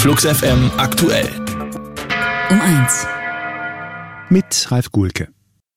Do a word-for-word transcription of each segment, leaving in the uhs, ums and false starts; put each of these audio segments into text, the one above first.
Flux F M aktuell. Um eins. Mit Ralf Guhlke.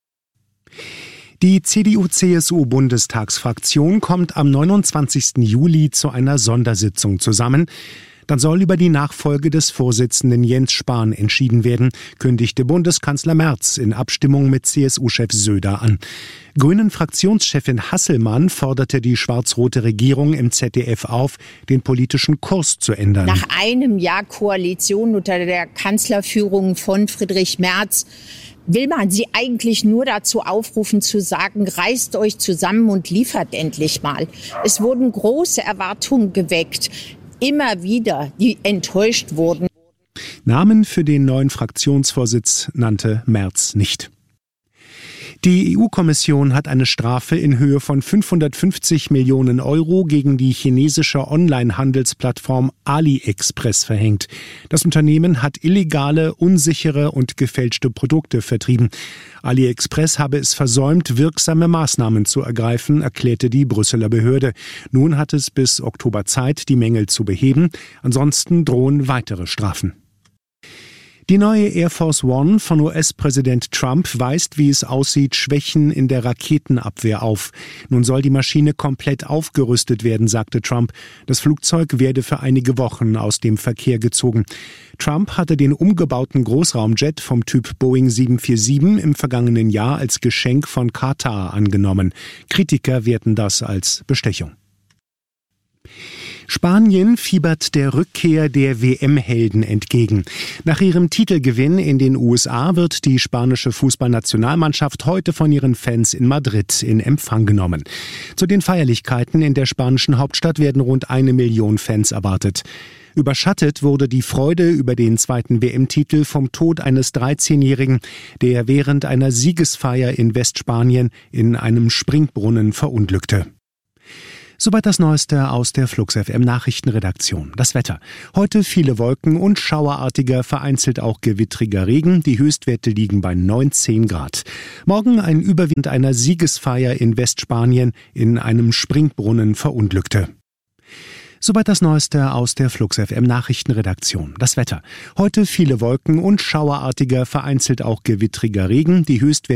Die C D U-C S U-Bundestagsfraktion kommt am neunundzwanzigsten Juli zu einer Sondersitzung zusammen. Dann soll über die Nachfolge des Vorsitzenden Jens Spahn entschieden werden, kündigte Bundeskanzler Merz in Abstimmung mit C S U-Chef Söder an. Grünen-Fraktionschefin Hasselmann forderte die schwarz-rote Regierung im Z D F auf, den politischen Kurs zu ändern. Nach einem Jahr Koalition unter der Kanzlerführung von Friedrich Merz will man sie eigentlich nur dazu aufrufen zu sagen, reißt euch zusammen und liefert endlich mal. Es wurden große Erwartungen geweckt, immer wieder, die enttäuscht wurden. Namen für den neuen Fraktionsvorsitz nannte Merz nicht. Die E U-Kommission hat eine Strafe in Höhe von fünfhundertfünfzig Millionen Euro gegen die chinesische Online-Handelsplattform AliExpress verhängt. Das Unternehmen hat illegale, unsichere und gefälschte Produkte vertrieben. AliExpress habe es versäumt, wirksame Maßnahmen zu ergreifen, erklärte die Brüsseler Behörde. Nun hat es bis Oktober Zeit, die Mängel zu beheben. Ansonsten drohen weitere Strafen. Die neue Air Force One von U S-Präsident Trump weist, wie es aussieht, Schwächen in der Raketenabwehr auf. Nun soll die Maschine komplett aufgerüstet werden, sagte Trump. Das Flugzeug werde für einige Wochen aus dem Verkehr gezogen. Trump hatte den umgebauten Großraumjet vom Typ Boeing sieben vier sieben im vergangenen Jahr als Geschenk von Katar angenommen. Kritiker werten das als Bestechung. Spanien fiebert der Rückkehr der W M-Helden entgegen. Nach ihrem Titelgewinn in den U S A wird die spanische Fußballnationalmannschaft heute von ihren Fans in Madrid in Empfang genommen. Zu den Feierlichkeiten in der spanischen Hauptstadt werden rund eine Million Fans erwartet. Überschattet wurde die Freude über den zweiten W M-Titel vom Tod eines dreizehnjährigen, der während einer Siegesfeier in Westspanien in einem Springbrunnen verunglückte. Soweit das Neueste aus der Flux F M Nachrichtenredaktion. Das Wetter. Heute viele Wolken und schauerartiger, vereinzelt auch gewittriger Regen. Die Höchstwerte liegen bei neunzehn Grad. Morgen ein Überwind einer Siegesfeier in Westspanien in einem Springbrunnen verunglückte. Soweit das Neueste aus der Flux F M Nachrichtenredaktion. Das Wetter. Heute viele Wolken und schauerartiger, vereinzelt auch gewittriger Regen. Die Höchstwerte